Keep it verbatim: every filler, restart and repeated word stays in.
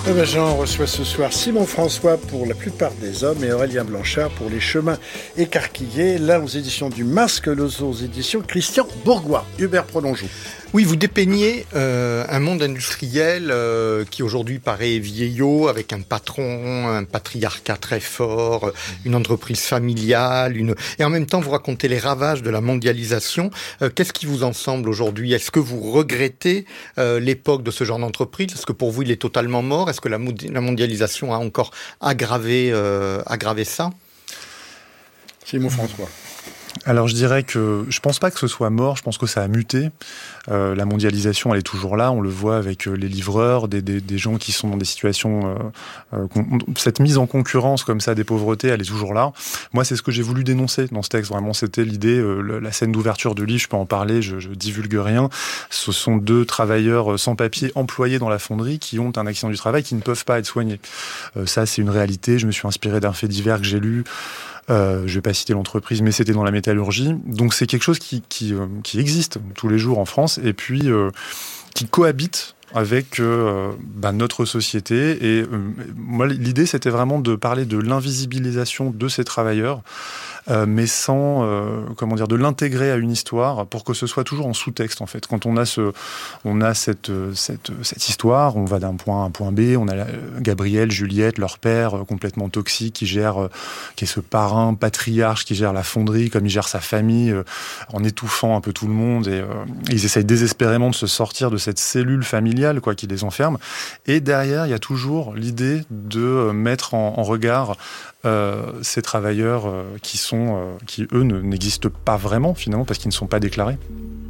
Eh ben, Jean reçoit ce soir Simon François pour La plupart des hommes et Aurélien Blanchard pour Les chemins écarquillés, l'un aux éditions du Masque, l'autre aux éditions Christian Bourgois. Hubert Prolongeau. Oui, vous dépeignez euh, un monde industriel euh, qui aujourd'hui paraît vieillot, avec un patron, un patriarcat très fort, une entreprise familiale, une... et en même temps vous racontez les ravages de la mondialisation. Euh, qu'est-ce qui vous en semble aujourd'hui ? Est-ce que vous regrettez euh, l'époque de ce genre d'entreprise ? Est-ce que pour vous il est totalement mort ? Est-ce que la, mod- la mondialisation a encore aggravé, euh, aggravé ça ? Simon François. Alors je dirais que je pense pas que ce soit mort, je pense que ça a muté. Euh, la mondialisation, elle est toujours là, on le voit avec euh, les livreurs, des, des, des gens qui sont dans des situations... Euh, euh, con... Cette mise en concurrence comme ça des pauvretés, elle est toujours là. Moi, c'est ce que j'ai voulu dénoncer dans ce texte, vraiment, c'était l'idée, euh, le, la scène d'ouverture du livre, je peux en parler, je, je divulgue rien. Ce sont deux travailleurs sans papier employés dans la fonderie qui ont un accident du travail, qui ne peuvent pas être soignés. Euh, ça, c'est une réalité, je me suis inspiré d'un fait divers que j'ai lu. Euh, je vais pas citer l'entreprise, mais c'était dans la métallurgie. Donc c'est quelque chose qui, qui, euh, qui existe tous les jours en France et puis euh, qui cohabite avec euh, bah, notre société. Et euh, moi, l'idée, c'était vraiment de parler de l'invisibilisation de ces travailleurs, euh, mais sans, euh, comment dire, de l'intégrer à une histoire pour que ce soit toujours en sous-texte, en fait. Quand on a ce, on a cette, cette, cette histoire, on va d'un point A à un point B, on a Gabriel, Juliette, leur père, euh, complètement toxique, qui gère, euh, qui est ce parrain patriarche, qui gère la fonderie, comme il gère sa famille, euh, en étouffant un peu tout le monde, et euh, ils essayent désespérément de se sortir de cette cellule familiale, quoi, qui les enferme. Et derrière, il y a toujours l'idée de mettre en, en regard euh, ces travailleurs euh, qui sont, euh, qui eux ne, n'existent pas vraiment finalement parce qu'ils ne sont pas déclarés.